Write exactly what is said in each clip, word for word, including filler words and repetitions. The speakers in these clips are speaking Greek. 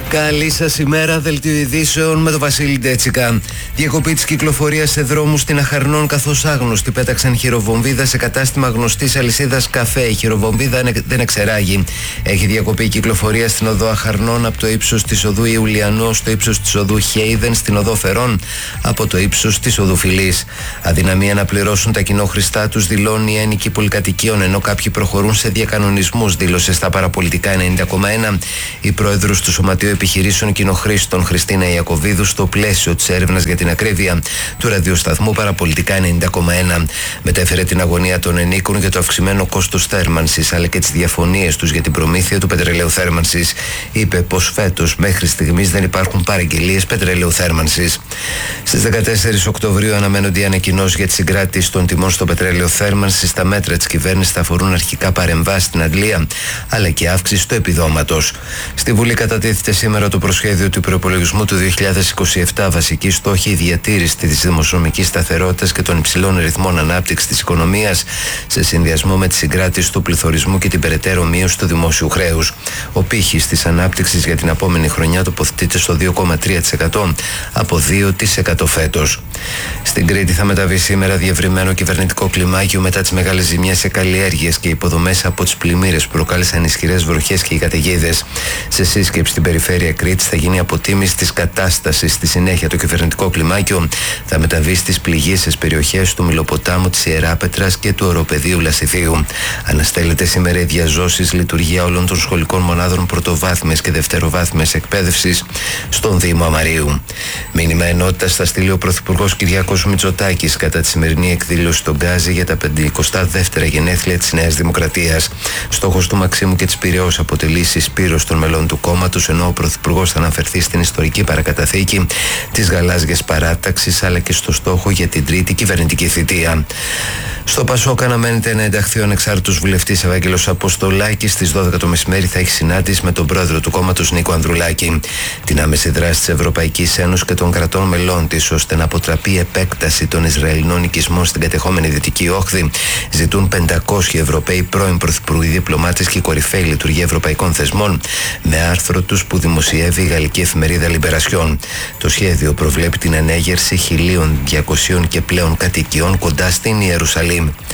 Καλή σας ημέρα, δελτίο ειδήσεων με τον Βασίλη Ντέτσικα. Διακοπή της κυκλοφορίας σε δρόμους στην Αχαρνών, καθώς άγνωστοι πέταξαν χειροβομβίδα σε κατάστημα γνωστής αλυσίδας καφέ. Η χειροβομβίδα δεν εξεράγει. Έχει διακοπή η κυκλοφορία στην οδό Αχαρνών από το ύψος της οδού Ιουλιανού στο ύψος της οδού Χέιδεν, στην οδό Φερών από το ύψος της οδού Φιλής. Αδυναμία να πληρώσουν τα κοινόχρηστά τους δηλώνει η ένοικοι πολυκατοικίων, ενώ κάποιοι προχωρούν σε διακανονισμούς, δήλωσε στα παραπολιτικά ενενήντα κόμμα ένα η πρόεδρος του Σωματείου Επιχειρήσεων Κοινοχρήστων Χριστίνα Ιακωβίδου στο πλαίσιο της έρευνας για την ακρίβεια του ραδιοσταθμού παραπολιτικά ενενήντα κόμμα ένα. Μετέφερε την αγωνία των ενίκων για το αυξημένο κόστος θέρμανσης αλλά και τις διαφωνίες τους για την προμήθεια του πετρελαίου θέρμανσης. Είπε πως φέτος μέχρι στιγμής δεν υπάρχουν παραγγελίες πετρελαίου θέρμανσης. Στις δεκατέσσερις Οκτωβρίου αναμένονται οι ανακοινώσεις για τη συγκράτηση των τιμών στο πετρέλαιο θέρμανσης. Τα μέτρα της κυβέρνησης θα αφορούν αρχικά παρεμβάσεις στην αντλία αλλά και αύξηση του επιδόματος. Στη Βουλή κατατίθεται σήμερα το προσχέδιο του προϋπολογισμού του δύο χιλιάδες είκοσι επτά. Βασική στόχη η διατήρηση της δημοσιονομικής σταθερότητας και των υψηλών ρυθμών ανάπτυξης της οικονομίας σε συνδυασμό με τη συγκράτηση του πληθωρισμού και την περαιτέρω μείωση του δημόσιου χρέους. Ο πύχης της ανάπτυξης για την επόμενη χρονιά τοποθετείται στο δύο κόμμα τρία τοις εκατό από δύο τοις εκατό φέτος. Στην Κρήτη θα μεταβεί σήμερα διευρυμένο κυβερνητικό κλιμάκιο μετά τις μεγάλες ζημιές σε καλλιέργειες και υποδομές από τις πλημμύρες που προκάλεσαν ισχυρές βροχές και οι καταιγίδες. Σε σύσκεψη στην περιφέρεια Κρήτης θα γίνει αποτίμηση της κατάστασης. Στη συνέχεια το κυβερνητικό κλιμάκιο θα μεταβεί στις πληγείσες περιοχές του Μιλοποτάμου, της Ιεράπετρας και του Οροπεδίου Λασιθίου. Αναστέλλεται σήμερα η διαζώσεις λειτουργία όλων των σχολικών μονάδων πρωτοβάθμιας και δευτεροβάθμιας εκπαίδευσης στον Δήμο Αμαρίου. Μήνυμα ενότητας θα στείλει ο Πρωθυπουργός Κυριάκος Μητσοτάκης κατά τη σημερινή εκδήλωση στον Γκάζι για τα πενηκοστά δεύτερα γενέθλια της Νέας Δημοκρατίας. Στόχος του Μαξίμου και της Πειραιώς αποτελεί συσπήρωση των μελών του κόμματος, ενώ ο Πρωθυπουργός θα αναφερθεί στην ιστορική παρακαταθήκη της γαλάζιας παράταξης αλλά και στο στόχο για την τρίτη κυβερνητική θητεία. Στο Πασόκ αναμένεται να ενταχθεί ο ανεξάρτητος βουλευτής Ευάγγελος Αποστολάκης. Στις δώδεκα το μεσημέρι θα έχει συνάντηση με τον πρόεδρο του κόμματος Νίκο Ανδρουλάκη. Την άμεση δράση της Ευρωπαϊκής Ένωσης και των κρατών μελών της ώστε να αποτραπεί η επέκταση των Ισραηλινών οικισμών στην κατεχόμενη Δυτική Όχθη ζητούν πεντακόσιοι Ευρωπαίοι πρώην πρωθυπουργοί, διπλωμάτες και κορυφαίοι λειτουργοί ευρωπαϊκών θεσμών, με άρθρο τους που δημοσιεύει η γαλλική εφημερίδα Libération. Το σχέδιο προβλέπει την ανέγερση χίλια διακοσίων και πλέον κατοικιών κοντά στην Ιερουσαλήμ.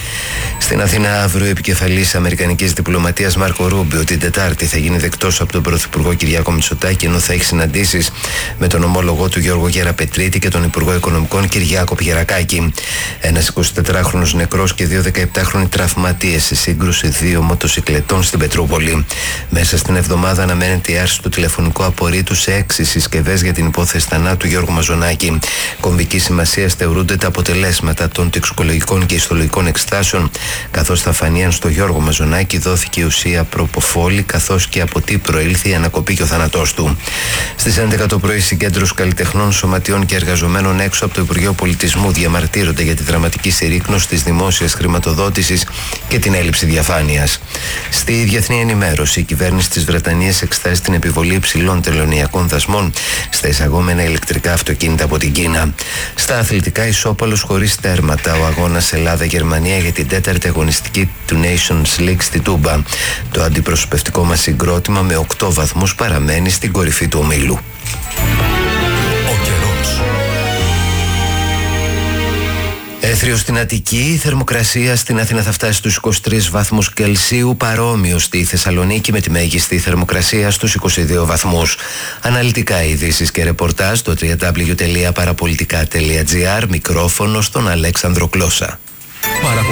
Στην Αθήνα αύριο, ο επικεφαλής αμερικανικής διπλωματίας Μάρκο Ρούμπιο την Τετάρτη θα γίνει δεκτός από τον Πρωθυπουργό Κυριάκο Μητσοτάκη, ενώ θα έχει συναντήσεις με τον ομόλογό του Γιώργο Γεραπετρίτη και τον Υπουργό Οικονομικών Κυριάκο Πηγερακάκη. Ένας εικοσιτετράχρονος νεκρός και δύο δεκαεπτάχρονοι τραυματίες σε σύγκρουση δύο μοτοσικλετών στην Πετρούπολη. Μέσα στην εβδομάδα αναμένεται η άρση του τηλεφωνικού απορρίτου σε έξι συσκευές για την υπόθεση θανάτου Γιώργου Μαζονάκη. Κομβική σημασία θεωρούνται τα αποτελέσματα των τοξικολογικών και ιστολογικών εξετάσεων, καθώς θα φανεί αν στο Γιώργο Μαζονάκη δόθηκε η ουσία προποφόλη, καθώς και από τι προήλθε η ανακοπή και ο θάνατός του. Στις έντεκα το πρωί, συγκέντρωση καλλιτεχνών, σωματιών και εργαζομένων έξω από το Υπουργείο Πολιτισμού διαμαρτύρονται για τη δραματική συρρίκνωση της δημόσιας χρηματοδότησης και την έλλειψη διαφάνειας. Στη διεθνή ενημέρωση, η κυβέρνηση της Βρετανίας εξετάζει την επιβολή υψηλών τελωνειακών δασμών στα εισαγόμενα ηλεκτρικά αυτοκίνητα από την Κίνα. Στα αθλητικά, ισόπαλος χωρίς τέρματα ο αγώνας Ελλάδα-Γερμανία για την τέταρτη αγωνιστική του Nations League στη Τούμπα. Το αντιπροσωπευτικό μας συγκρότημα με οκτώ βαθμούς παραμένει στην κορυφή του ομίλου. Έθριο στην Αττική, η θερμοκρασία στην Αθήνα θα φτάσει στους είκοσι τρεις βαθμούς Κελσίου, παρόμοιο στη Θεσσαλονίκη με τη μέγιστη θερμοκρασία στους είκοσι δύο βαθμούς. Αναλυτικά ειδήσεις και ρεπορτάζ στο double-u double-u double-u τελεία παραπολιτικά τελεία τζι άρ, μικρόφωνο στον Αλέξανδρο Κλώσσα. Παραπολιτικά.